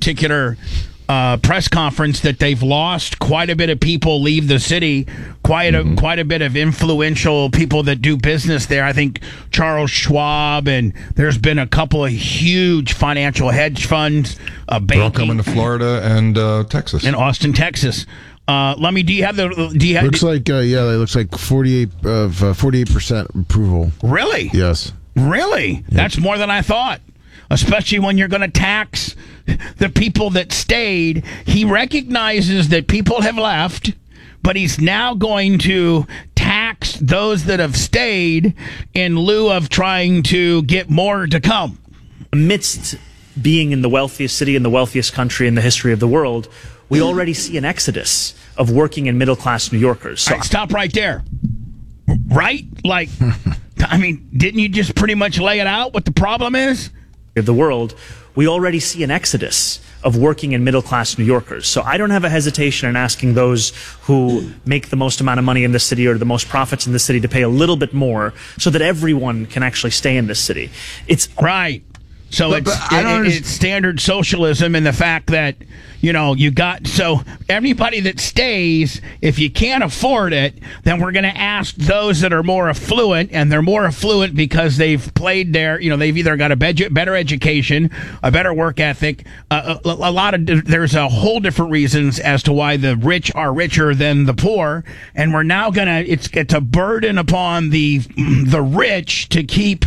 particular press conference that they've lost quite a bit of people leave the city, quite a bit of influential people that do business there. I think Charles Schwab, and there's been a couple of huge financial hedge funds. They're all coming to Florida and Texas. In Austin, Texas. Lummy, do you have looks like it looks like 48% approval. Really? Yes. Really? Yep. That's more than I thought. Especially when you're going to tax the people that stayed. He recognizes that people have left, but he's now going to tax those that have stayed in lieu of trying to get more to come. Amidst being in the wealthiest city in the wealthiest country in the history of the world, we already see an exodus of working and middle-class New Yorkers. So all right, stop right there. Right? Like, I mean, didn't you just pretty much lay it out what the problem is? Of the world, we already see an exodus of working and middle-class New Yorkers. So I don't have a hesitation in asking those who make the most amount of money in the city or the most profits in the city to pay a little bit more so that everyone can actually stay in this city. It's right. So it's standard socialism, and the fact that, so everybody that stays, if you can't afford it, then we're going to ask those that are more affluent, and they're more affluent because they've played their, they've either got a better education, a better work ethic, there's a whole different reasons as to why the rich are richer than the poor, and we're now it's a burden upon the rich to keep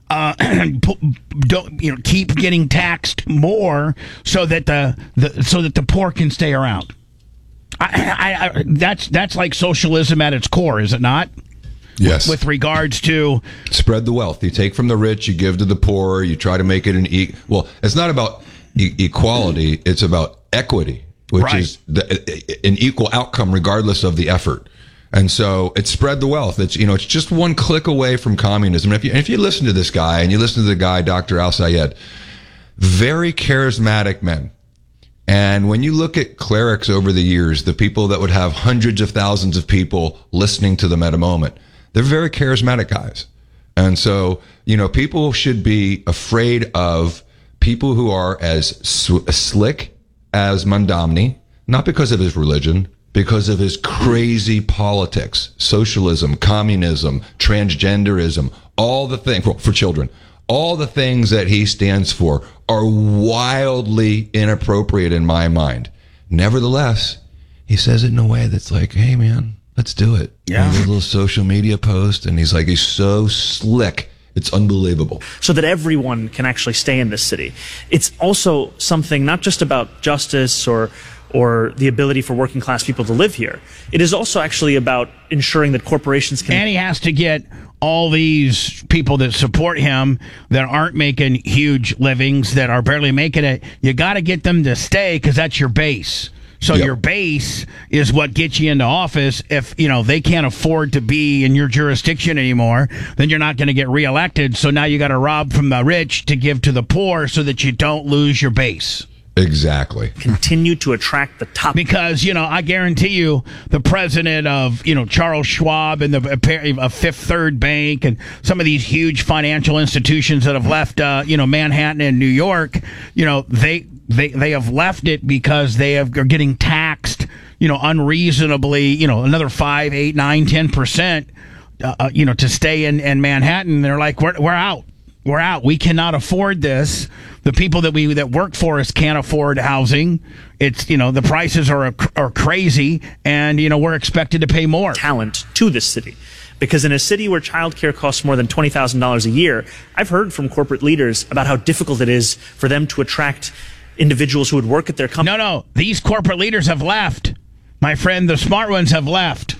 keep getting taxed more so that the poor can stay around. That's like socialism at its core, is it not? Yes. With regards to spread the wealth, you take from the rich, you give to the poor. You try to make it it's not about equality; it's about equity, which is an equal outcome regardless of the effort. And so it spread the wealth. It's just one click away from communism. And if you listen to this guy and you listen to the guy, Dr. Al Sayed, very charismatic men. And when you look at clerics over the years, the people that would have hundreds of thousands of people listening to them at a moment, they're very charismatic guys. And so, people should be afraid of people who are as slick as Mondamni, not because of his religion, because of his crazy politics, socialism, communism, transgenderism, all the things for children, all the things that he stands for are wildly inappropriate in my mind. Nevertheless, he says it in a way that's like, hey man, let's do it. Yeah. And a little social media post, and he's so slick. It's unbelievable. So that everyone can actually stay in this city. It's also something not just about justice or the ability for working class people to live here. It is also actually about ensuring that corporations can... And he has to get all these people that support him that aren't making huge livings, that are barely making it. You got to get them to stay because that's your base. So your base is what gets you into office. If, they can't afford to be in your jurisdiction anymore, then you're not going to get reelected. So now you got to rob from the rich to give to the poor so that you don't lose your base. Exactly. Continue to attract the top. Because, I guarantee you, the president of, Charles Schwab and the Fifth Third Bank and some of these huge financial institutions that have left, Manhattan and New York, they have left it because are getting taxed, unreasonably, another 5, 8, 9, 10%, to stay in Manhattan. They're like, we're out. We're out. We cannot afford this. The people that work for us can't afford housing. It's, the prices are crazy, and, we're expected to pay more. Talent to this city. Because in a city where childcare costs more than $20,000 a year, I've heard from corporate leaders about how difficult it is for them to attract individuals who would work at their company. No. These corporate leaders have left. My friend, the smart ones have left.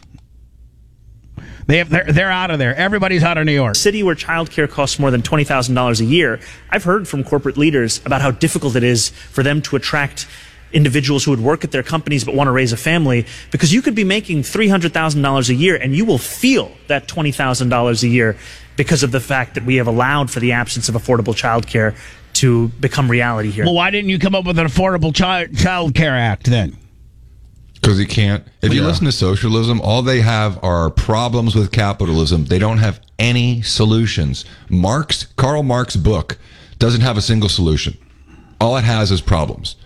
They're out of there. Everybody's out of New York. City where childcare costs more than $20,000 a year. I've heard from corporate leaders about how difficult it is for them to attract individuals who would work at their companies but want to raise a family, because you could be making $300,000 a year and you will feel that $20,000 a year because of the fact that we have allowed for the absence of affordable childcare to become reality here. Well, why didn't you come up with an Affordable Child Care Act then? Because he can't. If you listen to socialism, all they have are problems with capitalism. They don't have any solutions. Karl Marx's book doesn't have a single solution. All it has is problems.